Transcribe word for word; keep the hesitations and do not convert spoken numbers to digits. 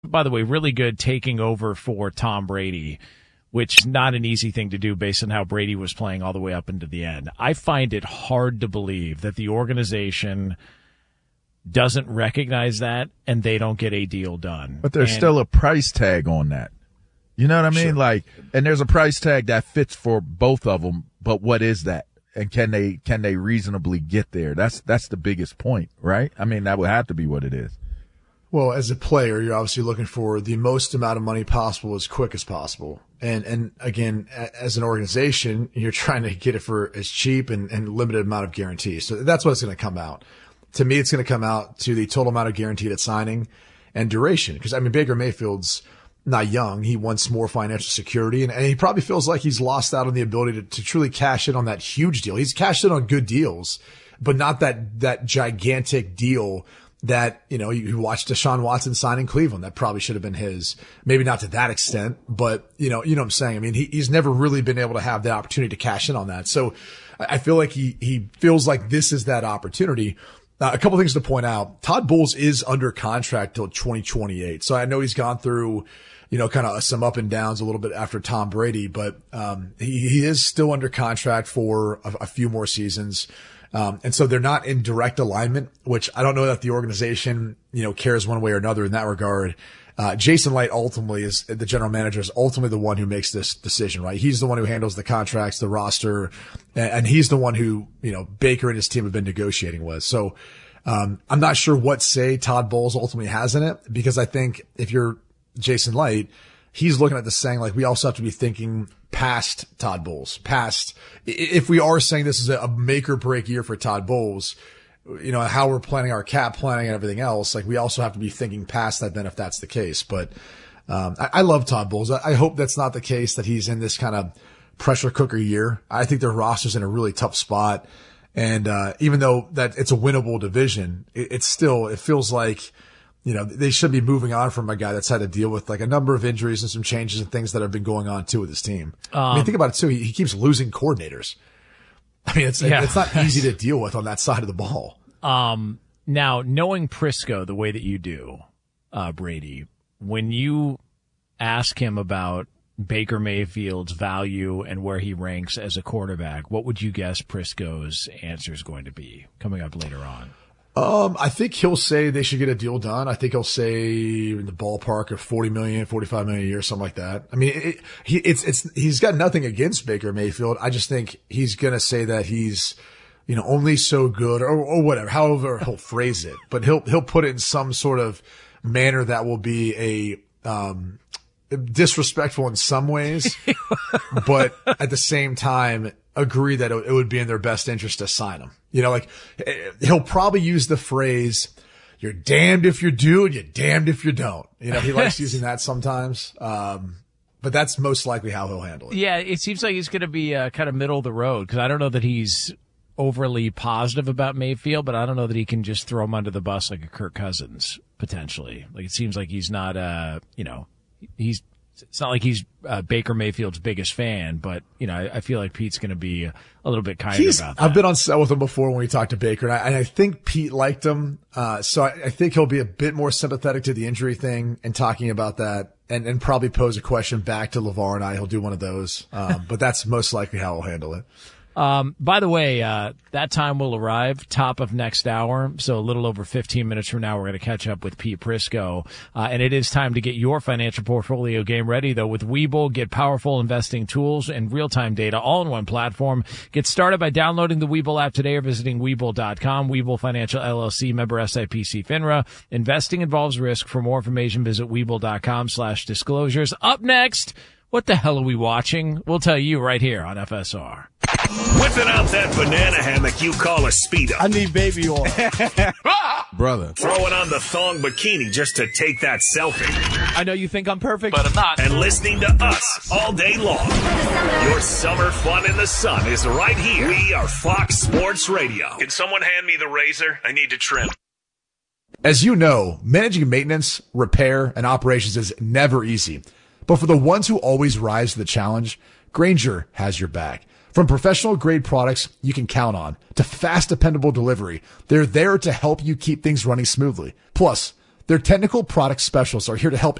by the way, really good taking over for Tom Brady, which is not an easy thing to do based on how Brady was playing all the way up into the end. I find it hard to believe that the organization doesn't recognize that and they don't get a deal done. But there's and, still a price tag on that. You know what I mean? Sure. Like, and there's a price tag that fits for both of them, but what is that? And can they, can they reasonably get there? That's, that's the biggest point, right? I mean, that would have to be what it is. Well, as a player, you're obviously looking for the most amount of money possible as quick as possible. And, and again, as an organization, you're trying to get it for as cheap and, and limited amount of guarantees. So that's what it's going to come out. To me, it's going to come out to the total amount of guaranteed at signing and duration. Because, I mean, Baker Mayfield's not young. He wants more financial security, and, and he probably feels like he's lost out on the ability to, to truly cash in on that huge deal. He's cashed in on good deals, but not that, that gigantic deal that, you know, you watched Deshaun Watson sign in Cleveland. That probably should have been his. Maybe not to that extent, but, you know, you know what I'm saying? I mean, he, he's never really been able to have the opportunity to cash in on that. So I feel like he, he feels like this is that opportunity. Uh, a couple things to point out. Todd Bowles is under contract till twenty twenty-eight. So I know he's gone through, you know, kind of some up and downs a little bit after Tom Brady, but, um, he, he is still under contract for a, a few more seasons. Um, and so they're not in direct alignment, which I don't know that the organization, you know, cares one way or another in that regard. Uh, Jason Light ultimately is the general manager, is ultimately the one who makes this decision, right? He's the one who handles the contracts, the roster, and, and he's the one who, you know, Baker and his team have been negotiating with. So, um, I'm not sure what say Todd Bowles ultimately has in it, because I think if you're Jason Light, he's looking at this saying, like, we also have to be thinking past Todd Bowles, past, if we are saying this is a make or break year for Todd Bowles, you know, how we're planning our cap planning and everything else, like, we also have to be thinking past that then if that's the case. But, um, I, I love Todd Bowles. I, I hope that's not the case, that he's in this kind of pressure cooker year. I think their roster's in a really tough spot. And, uh, even though that it's a winnable division, it, it's still, it feels like, you know, they should be moving on from a guy that's had to deal with like a number of injuries and some changes and things that have been going on too with his team. Um, I mean, think about it too. He, he keeps losing coordinators. I mean, it's, yeah. it's not easy to deal with on that side of the ball. Um, now knowing Prisco the way that you do, uh, Brady, when you ask him about Baker Mayfield's value and where he ranks as a quarterback, what would you guess Prisco's answer is going to be coming up later on? Um, I think he'll say they should get a deal done. I think he'll say in the ballpark of forty million, forty-five million a year, something like that. I mean, it, he, it's, it's, he's got nothing against Baker Mayfield. I just think he's going to say that he's, you know, only so good or, or whatever, however he'll phrase it, but he'll, he'll put it in some sort of manner that will be a, um, disrespectful in some ways, but at the same time, agree that it would be in their best interest to sign him. You know, like, he'll probably use the phrase, you're damned if you do and you're damned if you don't. You know, he likes using that sometimes. Um, but that's most likely how he'll handle it. Yeah, it seems like he's going to be uh, kind of middle of the road, because I don't know that he's overly positive about Mayfield, but I don't know that he can just throw him under the bus like a Kirk Cousins, potentially. Like, it seems like he's not, uh, you know, he's, it's not like he's uh, Baker Mayfield's biggest fan, but, you know, I, I feel like Pete's going to be a little bit kinder he's, about that. I've been on set with him before when we talked to Baker, and I, and I think Pete liked him. Uh, so I, I think he'll be a bit more sympathetic to the injury thing and talking about that, and, and probably pose a question back to LeVar and I. He'll do one of those. Um, but that's most likely how he'll handle it. Um, by the way, uh, that time will arrive top of next hour. So a little over fifteen minutes from now, we're going to catch up with Pete Prisco. Uh, and it is time to get your financial portfolio game ready, though, with Webull. Get powerful investing tools and real-time data all in one platform. Get started by downloading the Webull app today or visiting Webull dot com. Webull Financial L L C, member S I P C FINRA. Investing involves risk. For more information, visit Webull dot com slash disclosures. Up next, what the hell are we watching? We'll tell you right here on F S R. Whipping out that banana hammock you call a Speedo. I need baby oil. Brother. Throwing on the thong bikini just to take that selfie. I know you think I'm perfect, but I'm not. And listening to us all day long. Your summer fun in the sun is right here. We are Fox Sports Radio. Can someone hand me the razor? I need to trim. As you know, managing maintenance, repair, and operations is never easy. But for the ones who always rise to the challenge, Grainger has your back. From professional grade products you can count on to fast, dependable delivery, they're there to help you keep things running smoothly. Plus, Their technical product specialists are here to help